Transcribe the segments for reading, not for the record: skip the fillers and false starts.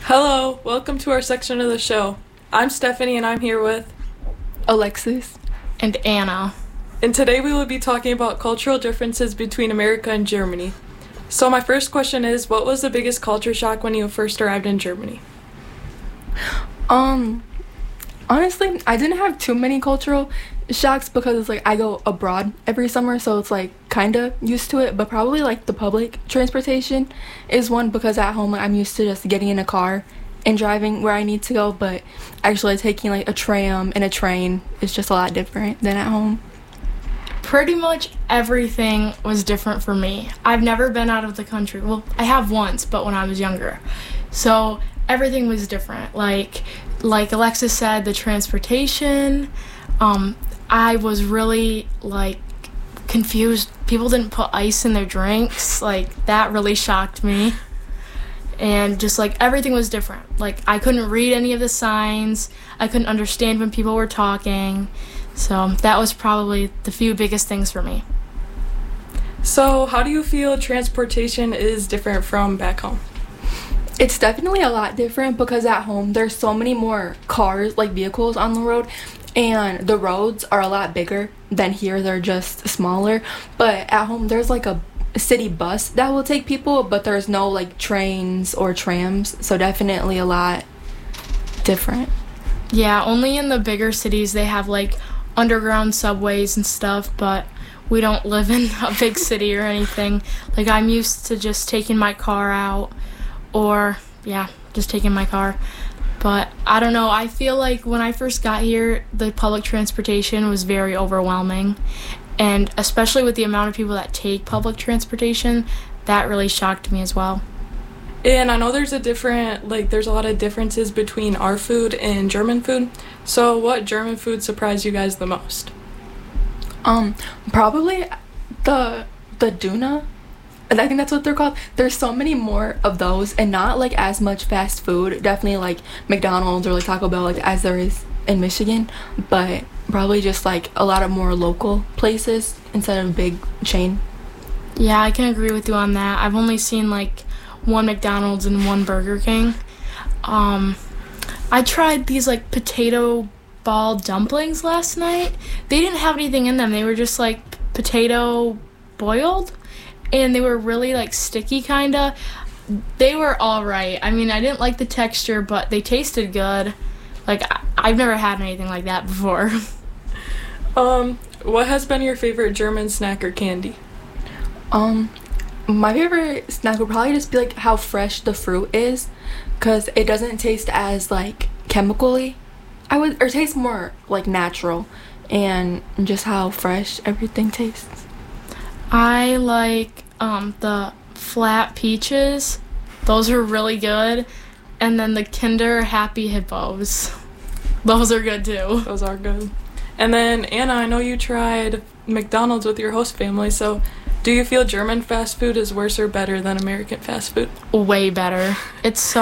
Hello, welcome to our section of the show. I'm Stephanie and I'm here with, Alexis. And Anna. and today we will be talking about cultural differences between America and Germany. So my first question is, what was the biggest culture shock when you first arrived in Germany? Honestly, I didn't have too many cultural shocks because it's like I go abroad every summer, so it's like kind of used to it. But probably like the public transportation is one, because at home I'm used to just getting in a car and driving where I need to go. But actually taking like a tram and a train is just a lot different than at home. Pretty much everything was different for me. I've never been out of the country. Well, I have once, but when I was younger. So everything was different. Like Alexis said, the transportation. I was really confused. People didn't put ice in their drinks. That really shocked me. And just everything was different. I couldn't read any of the signs. I couldn't understand when people were talking. So that was probably the few biggest things for me. So how do you feel transportation is different from back home? It's definitely a lot different because at home there's so many more cars, vehicles on the road, and the roads are a lot bigger than here. They're just smaller. But at home there's a city bus that will take people, but there's no trains or trams, so definitely a lot different. Yeah, only in the bigger cities they have underground subways and stuff, but we don't live in a big city or anything. I'm used to just taking my car out, or just taking my car. But I don't know, I feel like when I first got here, the public transportation was very overwhelming, and especially with the amount of people that take public transportation, that really shocked me as well. And I know there's there's a lot of differences between our food and German food. So what German food surprised you guys the most? Probably the Döner. I think that's what they're called. There's so many more of those, and not as much fast food. Definitely McDonald's or Taco Bell as there is in Michigan, but probably just a lot of more local places instead of big chain. Yeah, I can agree with you on that. I've only seen one McDonald's and one Burger King. I tried these potato ball dumplings last night. They didn't have anything in them. They were just potato boiled, and they were really sticky kinda. They were all right. I mean, I didn't like the texture, but they tasted good. I've never had anything like that before. What has been your favorite German snack or candy? My favorite snack would probably just be how fresh the fruit is, because it doesn't taste as chemically. Or taste more natural, and just how fresh everything tastes. I like the flat peaches. Those are really good. And then the Kinder Happy Hippos. Those are good too. Those are good. And then Anna, I know you tried McDonald's with your host family, so do you feel German fast food is worse or better than American fast food? Way better. It's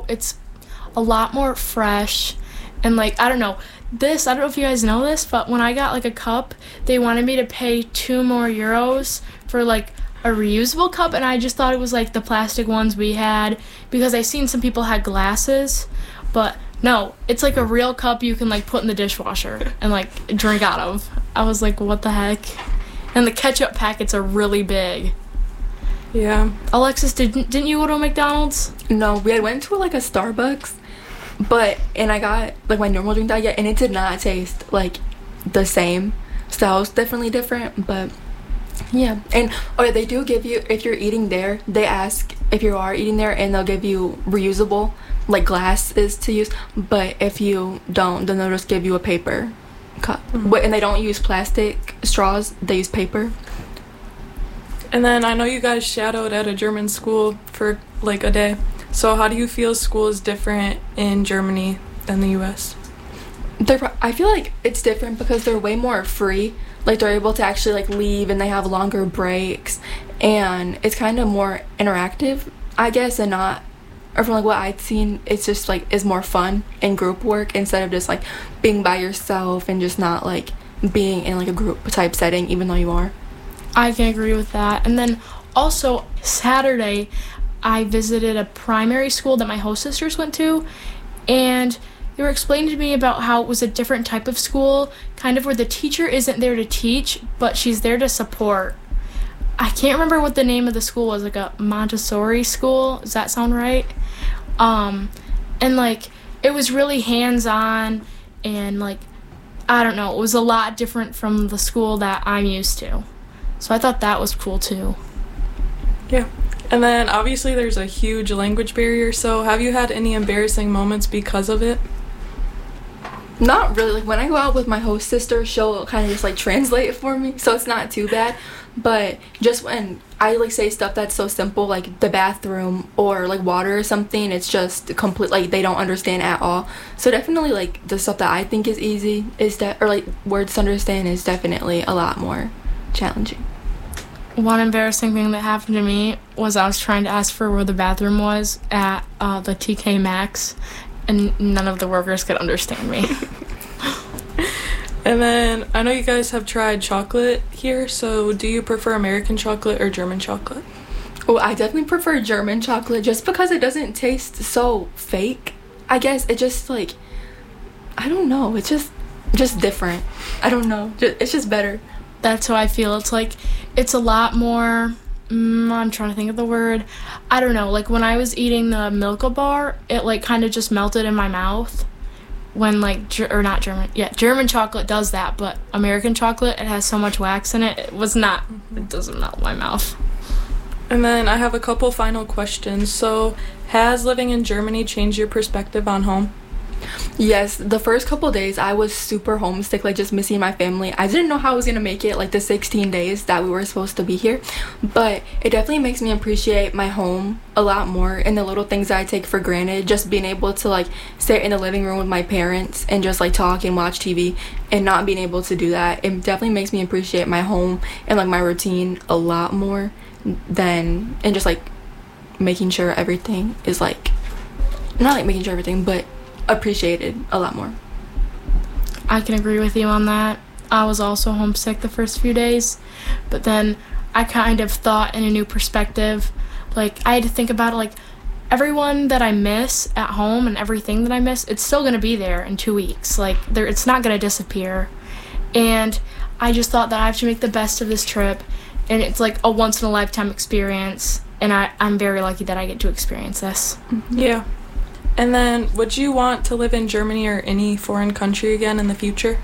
a lot more fresh, and I don't know if you guys know this, but when I got a cup, they wanted me to pay €2 more for a reusable cup, and I just thought it was the plastic ones we had, because I seen some people had glasses, but no, it's a real cup you can put in the dishwasher and drink out of. I was what the heck? And the ketchup packets are really big. Yeah. Alexis, didn't you go to a McDonald's? No, we had went to a Starbucks, and I got my normal drink that, and it did not taste the same. So it was definitely different, but yeah. And they do give you, if you're eating there, they ask if you are eating there, and they'll give you reusable glasses to use. But if you don't, then they'll just give you a paper cup. Mm-hmm. And they don't use plastic straws, they use paper. And then I know you guys shadowed at a German school for a day. So how do you feel school is different in Germany than the US? I feel it's different because they're way more free. They're able to actually leave, and they have longer breaks, and it's kind of more interactive, I guess, and not, or from what I'd seen, it's just is more fun in group work instead of just being by yourself and just not being in a group type setting, even though you are. I can agree with that. And then also Saturday, I visited a primary school that my host sisters went to, and they were explaining to me about how it was a different type of school, kind of where the teacher isn't there to teach, but she's there to support. I can't remember what the name of the school was, like a Montessori school. Does that sound right? And like it was really hands-on, and like I don't know, it was a lot different from the school that I'm used to. So I thought that was cool too. Yeah. And then obviously there's a huge language barrier, so have you had any embarrassing moments because of it? Not really. Like when I go out with my host sister, she'll kind of just like translate it for me, so it's not too bad. But just when I like say stuff that's so simple, like the bathroom or like water or something, it's just complete, like they don't understand at all. So definitely like the stuff that I think is easy is that, or like words to understand, is definitely a lot more challenging. One embarrassing thing that happened to me was I was trying to ask for where the bathroom was at the TK Maxx, and none of the workers could understand me. And then I know you guys have tried chocolate here, so do you prefer American chocolate or German chocolate? Oh, I definitely prefer German chocolate just because it doesn't taste so fake. I guess it just like, I don't know, it's just different. I don't know, it's just better. That's how I feel. It's like, it's a lot more, I'm trying to think of the word. I don't know, like when I was eating the Milka bar, it like kind of just melted in my mouth. When like, German chocolate does that, but American chocolate, it has so much wax in it, it doesn't melt in my mouth. And then I have a couple final questions. So, has living in Germany changed your perspective on home? Yes, the first couple days I was super homesick, like just missing my family. I didn't know how I was gonna make it like the 16 days that we were supposed to be here, but it definitely makes me appreciate my home a lot more, and the little things that I take for granted. Just being able to like sit in the living room with my parents and just like talk and watch TV, and not being able to do that, it definitely makes me appreciate my home and like my routine a lot more than, and just like making sure everything is like, not like making sure everything, but appreciated a lot more. I can agree with you on that. I was also homesick the first few days, but then I kind of thought in a new perspective. Like I had to think about it, like everyone that I miss at home and everything that I miss, it's still going to be there in 2 weeks. Like it's not going to disappear. And I just thought that I have to make the best of this trip, and it's like a once in a lifetime experience, and I'm very lucky that I get to experience this. Mm-hmm. Yeah. And then, would you want to live in Germany or any foreign country again in the future?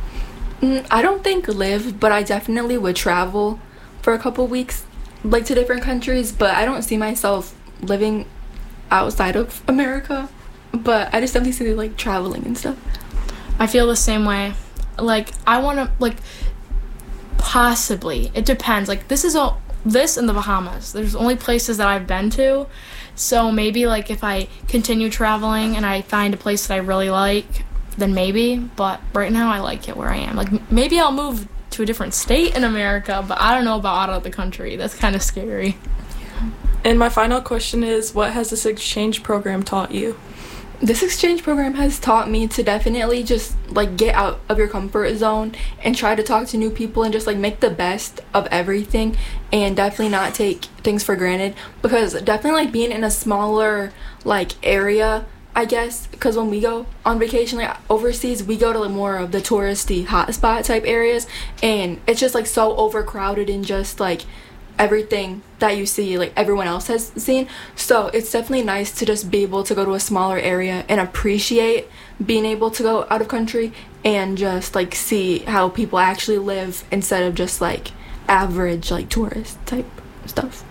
I don't think live, but I definitely would travel for a couple weeks, like to different countries, but I don't see myself living outside of America. But I just definitely see like traveling and stuff. I feel the same way. Like, I want to, like, possibly, it depends. Like, this and the Bahamas. There's only places that I've been to. So maybe, like, if I continue traveling and I find a place that I really like, then maybe. But right now, I like it where I am. Like, maybe I'll move to a different state in America, but I don't know about out of the country. That's kind of scary. And my final question is, what has this exchange program taught you? This exchange program has taught me to definitely just like get out of your comfort zone and try to talk to new people and just like make the best of everything, and definitely not take things for granted, because definitely like being in a smaller like area, I guess, because when we go on vacation like overseas, we go to like more of the touristy hotspot type areas, and it's just like so overcrowded and just like everything that you see like everyone else has seen. So it's definitely nice to just be able to go to a smaller area and appreciate being able to go out of country and just like see how people actually live instead of just like average like tourist type stuff.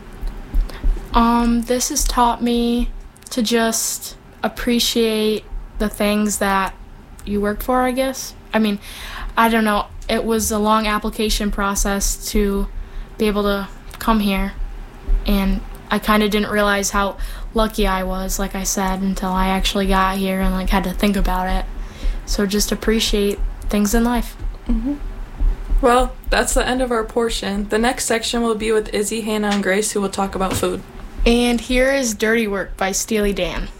This has taught me to just appreciate the things that you work for, I guess. I mean, I don't know, it was a long application process to be able to come here, and I kind of didn't realize how lucky I was, like I said, until I actually got here and like had to think about it. So just appreciate things in life. Mm-hmm. Well, that's the end of our portion. The next section will be with Izzy, Hannah, and Grace, who will talk about food. And here is Dirty Work by Steely Dan.